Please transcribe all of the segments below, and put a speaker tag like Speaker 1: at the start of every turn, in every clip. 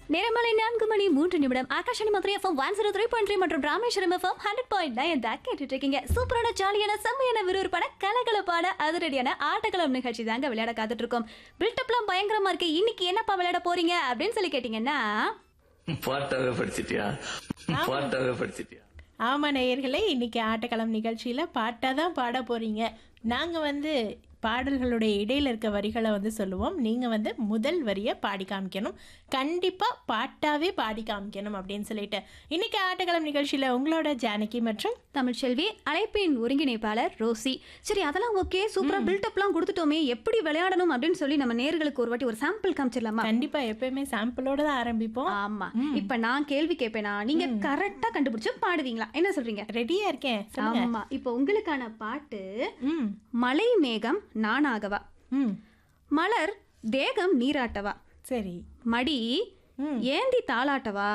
Speaker 1: நேரமலை 4:03 Akashvani Madurai FM 103.3 மற்றும் Rameswaram FM 100.9 தான் கேட்டுட்டு இருக்கீங்க. சூப்பரான ஜாலியான செம்மையான விறுவிறுப்பான கலகலப்பான அதிரடியான ஆட்டக்களம் நிகழ்ச்சி தாங்க விளையாட காத்துட்டு இருக்கோம். பில்டப்லாம் பயங்கரமா இருக்கு. இன்னைக்கு என்னப்பா விளையாட போறீங்க அப்படின்னு சொல்லி கேட்டீங்கன்னா
Speaker 2: பாட்டாவே படிச்சிட்டியா?
Speaker 3: ஆமா நேயர்களே, இன்னைக்கு ஆட்டக்களம் நிகழ்ச்சியில பாட்டா தான் பாட போறீங்க. நாங்க பாடல்களுடைய இடையில இருக்க வரிகளை சொல்லுவோம். நீங்க முதல் வரியை பாடி காமிக்கணும். கண்டிப்பா பாட்டாவே பாடி காமிக்கணும் அப்படின்னு சொல்லிட்டு இன்னைக்கு ஆட்டக்களம் நிகழ்ச்சியில உங்களோட ஜானகி மற்றும்
Speaker 1: தமிழ்ச்செல்வி, அழைப்பின் ஒருங்கிணைப்பாளர் ரோசி. சரி, அதெல்லாம் ஓகே, சூப்பரா பில்டப்லாம் கொடுத்துட்டோமே, எப்படி விளையாடணும் அப்படின்னு சொல்லி நம்ம நேர்களுக்கு ஒரு வாட்டி ஒரு சாம்பிள் காமிச்சிடலாமா?
Speaker 3: கண்டிப்பா, எப்பயுமே சாம்பிளோட தான் ஆரம்பிப்போம்.
Speaker 1: ஆமா, இப்ப நான் கேள்வி கேட்பேனா, நீங்க கரெக்டா கண்டுபிடிச்சு பாடுவீங்களா? என்ன சொல்றீங்க?
Speaker 3: ரெடியா இருக்கேன்.
Speaker 1: ஆமா, இப்ப உங்களுக்கான பாட்டு மலை மேகம் நானாகவா, மலர் தேகம் நீராட்டவா,
Speaker 3: சரி,
Speaker 1: மடி ஏந்தி தாளாட்டவா,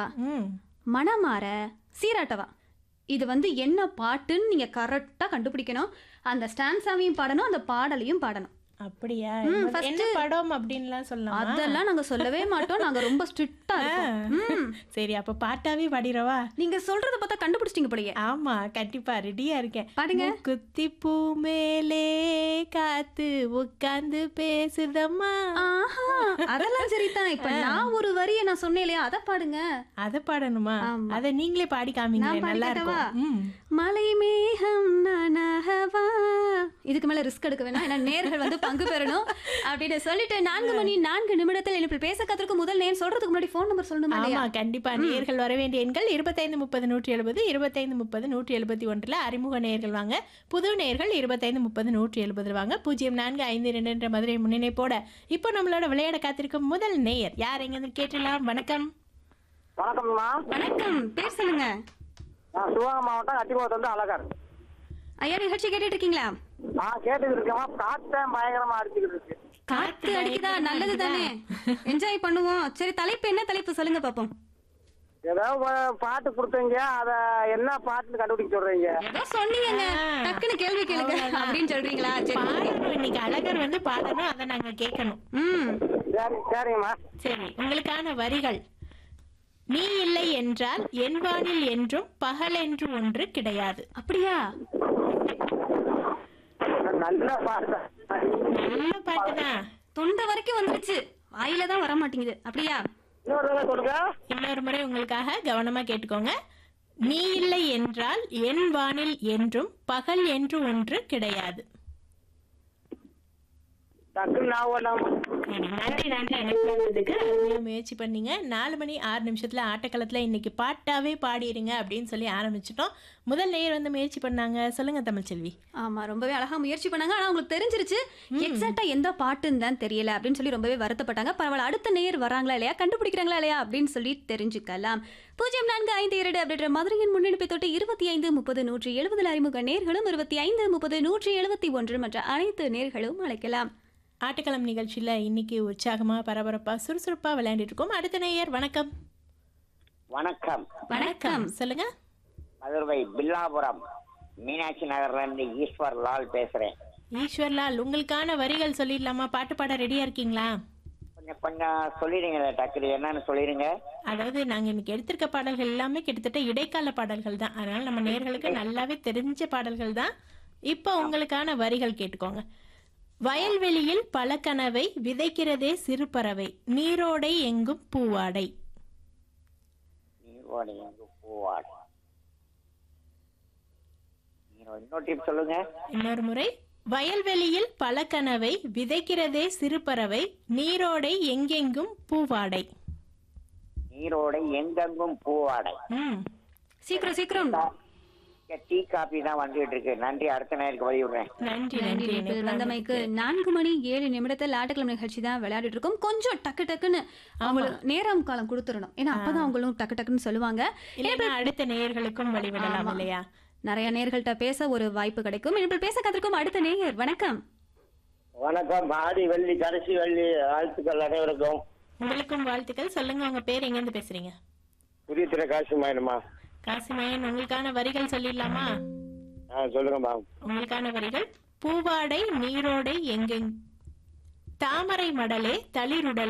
Speaker 1: மனமாற சீராட்டவா. இது என்ன பாட்டுன்னு நீங்க கரெக்டா கண்டுபிடிக்கணும். அந்த ஸ்டான்ஸாவையும் பாடணும், அந்த பாடலையும் பாடணும்.
Speaker 3: அப்படியா? என்ன படம் அப்படின்லாம் சொல்லலாம்?
Speaker 1: அதெல்லாம் நாங்க சொல்லவே மாட்டோம். நாங்க ரொம்ப ஸ்ட்ரிக்ட்டா இருக்கோம்.
Speaker 3: சரி, அப்ப பாட்டாவே பாடிரவா?
Speaker 1: நீங்க சொல்றத பார்த்தா கண்டுபிடிச்சிட்டீங்க போலயே.
Speaker 3: ஆமா, கண்டிப்பா ரெடியா இருக்கேன்.
Speaker 1: பாடுங்க.
Speaker 3: குத்தி பூ மேலே காத்து உட்கார்ந்து பேசுதம்மா.
Speaker 1: ஆஹா, அதெல்லாம் சரிதான். இப்ப நான் ஒரு வரியை நான் சொன்னேன் இல்லையா, அத பாடுங்க.
Speaker 3: அத பாடணுமா? அத நீங்களே பாடி காமிங்க. நல்லா இருக்கும்.
Speaker 1: மலை மேகம் நானாகவா. இதுக்கு மேல ரிஸ்க் எடுக்க வேணாம், ஏன்னா நேர்கள் பங்கு பெறணும் அப்படின்னு சொல்லிட்டு 4:04 எனக்கு பேச கத்திருக்கும் முதல் நேம் சொல்றதுக்கு முன்னாடி போன் நம்பர் சொல்லணுமா?
Speaker 3: ஆமா, கண்டிப்பா. நேர்கள் வர வேண்டிய எண்கள் 2530 170 2530 அறிமுக நேர்கள் வாங்க. புது நேர்கள் 2530 வாங்க. 0452 என்ற மதுரை முன்னிலை போட இப்போ நம்மளோட விளையாட காத்திருக்கும் முதல் நேயர் யார் எங்க கேட்டலாம். வணக்கம்.
Speaker 4: வணக்கம்மா.
Speaker 1: வணக்கம், பேர் சொல்லுங்க.
Speaker 4: சிவகங்கை மாவட்டம் அத்திக்குளத்துல அழகர்.
Speaker 1: ஐயா, நிகழ்ச்சி கேட்டுட்டு இருக்கீங்களா?
Speaker 4: கேட்டுக்கிட்டு இருக்கேன். காத்து பயங்கரமா அடிச்சுக்கிட்டு இருக்கு.
Speaker 1: காத்து அடிக்குதா? நல்லது தானே, என்ஜாய் பண்ணுவோம். சரி, தலைப்பு என்ன தலைப்பு சொல்லுங்க பாப்போம்.
Speaker 4: ஏதாவது பாட்டு கொடுத்தீங்க, அத என்ன பாட்டுன்னு கண்டுபிடிக்க சொல்றீங்க?
Speaker 1: ஏதோ சொன்னீங்க, டக்குன்னு கேள்வி கேளுங்க அப்படின்னு சொல்றீங்களா?
Speaker 3: பாடணும், இன்னைக்கு அழகர் பாடணும், அதை நாங்க கேட்கணும்.
Speaker 4: சரி, சரிங்கம்மா.
Speaker 3: சரி, உங்களுக்கான வரிகள். நீ இல்லை என்றால் என் வானில் என்றும் பகல் என்று ஒன்று கிடையாது.
Speaker 1: அப்படியா?
Speaker 4: நல்ல பாட்டு.
Speaker 3: நல்ல பாட்டுதான்.
Speaker 1: தொண்டை வரைக்கும் வந்துருச்சு, வாயில தான் வர மாட்டேங்குது. அப்படியா?
Speaker 3: இன்னொரு முறை உங்களுக்காக கவனமா கேட்டுக்கோங்க. நீ இல்லை என்றால் என் வானில் என்றும் பகல் என்று ஒன்று கிடையாது. முயற்சி பண்ணீங்க. 4:06 ஆட்டக்களத்துல இன்னைக்கு பாட்டாவே பாடிடுங்க அப்படின்னு சொல்லி ஆரம்பிச்சிட்டோம். முதல் நேயர் முயற்சி பண்ணாங்க. சொல்லுங்க தமிழ்ச்செல்வி.
Speaker 1: ஆமா, ரொம்பவே அழகா முயற்சி பண்ணாங்க. ஆனா உங்களுக்கு தெரிஞ்சிருச்சு எக்ஸாக்டா எந்த பாட்டுன்னு தான் தெரியல அப்படின்னு சொல்லி ரொம்பவே வருத்தப்பட்டாங்க. பரவாயில்ல, அடுத்த நேயர் வராங்களா இல்லையா, கண்டுபிடிக்கிறாங்களா இல்லையா அப்படின்னு சொல்லி தெரிஞ்சுக்கலாம். 0452 அப்படின்ற மதுரையின் முன்னெடுப்பை தொட்டு 2530 அறிமுக நேர்களும் 2530 மற்ற அனைத்து நேர்களும் அழைக்கலாம்.
Speaker 3: ஆட்டக்களம் நிகழ்ச்சியில இன்னைக்கு உற்சாகமா பரபரப்பா சுறுசுறுப்பா விளையாண்டுட்டு இருக்கோம். அடுத்த நேயர் வணக்கம்.
Speaker 4: வணக்கம்.
Speaker 1: வணக்கம்,
Speaker 3: சொல்லுங்க.
Speaker 4: மதுரை பில்லாபுரம் மீனாட்சி நகர்ல இருந்து ஈஸ்வர் லால் பேசுறேன்.
Speaker 3: ஈஸ்வர் லால், உங்களுக்கான வரிகள் சொல்லிடலாமா? பாட்டு பாட ரெடியா இருக்கீங்களா?
Speaker 4: கொஞ்சம் சொல்லிடுங்க, டக்குனு என்னன்னு சொல்லிடுங்க.
Speaker 3: அதாவது நாங்க இன்னைக்கு எடுத்திருக்க பாடல்கள் எல்லாமே கிட்டத்தட்ட இடைக்கால பாடல்கள் தான். அதனால நம்ம நேயர்களுக்கு நல்லாவே தெரிஞ்ச பாடல்கள் தான். இப்போ உங்களுக்கான வரிகள் கேட்டுக்கோங்க. வயல்வெளியில் பல கனவை விதைக்கிறதே சிறு பறவை, நீரோடை எங்கும் பூவாடை.
Speaker 4: நீரோடை எங்கும் பூவாடை. சொல்லுங்க
Speaker 3: இன்னொரு முறை. வயல்வெளியில் பல கனவை விதைக்கிறதே சிறு பறவை, நீரோடை எங்கெங்கும் பூவாடை.
Speaker 4: நீரோடை எங்கெங்கும் பூவாடை.
Speaker 1: சீக்கிரம் சீக்கிரம்.
Speaker 4: டீ காபி தான் வந்துட்டு இருக்கு. நன்றி. அடுத்த நேருக்கு வழி விடுறேன்.
Speaker 3: நன்றி.
Speaker 1: வந்தமைக்கு 4:07 ஆட்டக்களம் நிகழ்ச்சி தான் விளையாடிட்டு இருக்கோம். கொஞ்சம் டக்கு டக்குன்னு அவங்களுக்கு நேரம் காலம் கொடுத்துடணும், ஏன்னா அப்பதான் அவங்களும் டக்கு டக்குன்னு சொல்லுவாங்க.
Speaker 3: அடுத்த நேயர்களுக்கும் வழிவிடலாம் இல்லையா?
Speaker 1: நிறைய நேயர்கள்ட்ட பேச ஒரு வாய்ப்பு கிடைக்கும். இப்போ பேச கத்திருக்கும் அடுத்த நேயர். வணக்கம்.
Speaker 4: வணக்கம். ஆடி வெள்ளி கடைசி வெள்ளி வாழ்த்துக்கள் அனைவருக்கும்.
Speaker 3: உங்களுக்கும் வாழ்த்துக்கள். சொல்லுங்க, உங்க பேர் எங்க இருந்து பேசுறீங்க?
Speaker 4: புதிய திரை காசிமாயனுமா.
Speaker 3: காசிமாயன், உங்களுக்கான வரிகள் சொல்லிடலாமா?
Speaker 4: சொல்லுங்கம்மா.
Speaker 3: உங்களுக்கான வரிகள். பூவாடை நீரோடை எங்கெங் தாமரை மடலே தளிருடல்